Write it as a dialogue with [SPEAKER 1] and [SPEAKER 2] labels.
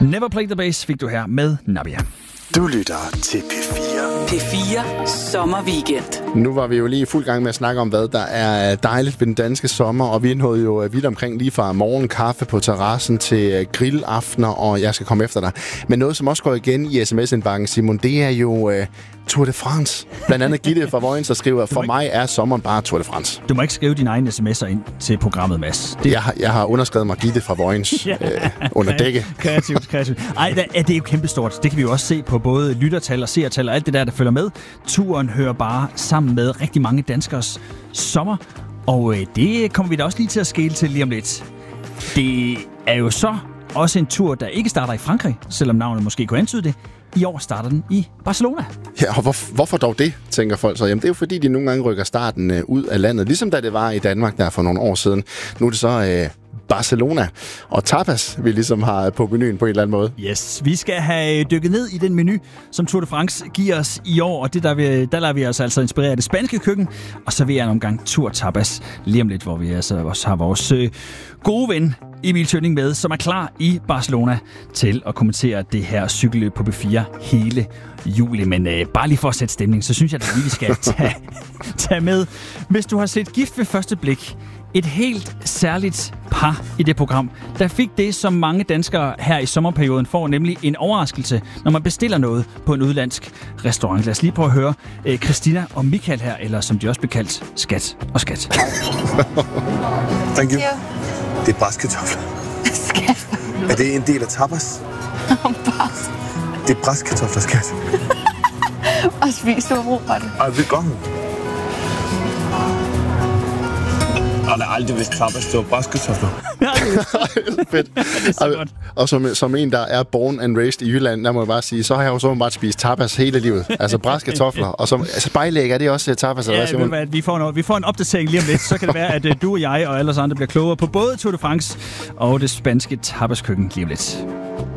[SPEAKER 1] Never Play the Bass fik du her med Nabia.
[SPEAKER 2] Du lytter til P4.
[SPEAKER 3] P4 Sommerweekend.
[SPEAKER 4] Nu var vi jo lige i fuld gang med at snakke om, hvad der er dejligt ved den danske sommer, og vi nåede jo vidt omkring lige fra morgenkaffe på terrassen til grillaftener, og jeg skal komme efter dig. Men noget, som også går igen i sms-indbakken, Simon, det er jo Tour de France. Blandt andet Gitte fra Vojens, der skriver, for mig er sommeren bare Tour de France.
[SPEAKER 1] Du må ikke skrive dine egne sms'er ind til programmet, Mads.
[SPEAKER 4] Jeg har underskrevet mig Gitte fra Vojens under dække.
[SPEAKER 1] Kreativt. Ej, det er jo kæmpestort. Det kan vi jo også se på både lyttertal og seertal og alt det der følger med. Turen hører bare sammen med rigtig mange danskers sommer, og det kommer vi da også lige til at skele til lige om lidt. Det er jo så også en tur, der ikke starter i Frankrig, selvom navnet måske kunne antyde det. I år starter den i Barcelona.
[SPEAKER 4] Ja, og hvorfor dog det, tænker folk så? Jamen, det er jo fordi, de nogle gange rykker starten ud af landet, ligesom da det var i Danmark der for nogle år siden. Nu er det så Barcelona og tapas, vi ligesom har på menuen på en eller anden måde.
[SPEAKER 1] Yes, vi skal have dykket ned i den menu, som Tour de France giver os i år, og det der lader vi os altså inspirere af det spanske køkken, og så vil jeg en omgang tur tapas lige om lidt, hvor vi altså også har vores gode ven Emil Tønning med, som er klar i Barcelona til at kommentere det her cykelløb på B4 hele juli. Men bare lige for at sætte stemning, så synes jeg, at vi skal tage med. Hvis du har set Gift ved første blik, et helt særligt par i det program, der fik det, som mange danskere her i sommerperioden får, nemlig en overraskelse, når man bestiller noget på en udenlandsk restaurant. Lad os lige prøve at høre Christina og Michael her, eller som de også bliver kaldt, Skat og Skat.
[SPEAKER 5] Thank you. Det er braskartofler.
[SPEAKER 6] Skat.
[SPEAKER 5] Er det en del af tapas? Det er braskartofler, skat.
[SPEAKER 6] Og spis du brug for det.
[SPEAKER 5] Ej, det er godt. Og der er aldrig vist tapas, det var braskartofler.
[SPEAKER 4] Fedt. Og som en, der er born and raised i Jylland, der må jeg bare sige, så har jeg jo så bare spist tapas hele livet. Altså braskartofler. Og så spejlæg, er det også tapas?
[SPEAKER 1] Ja, eller hvad, vi får en opdatering lige om lidt. Så kan det være, at du og jeg og alle os andre bliver klogere på både Tour de France og det spanske tapaskøkken lige om lidt.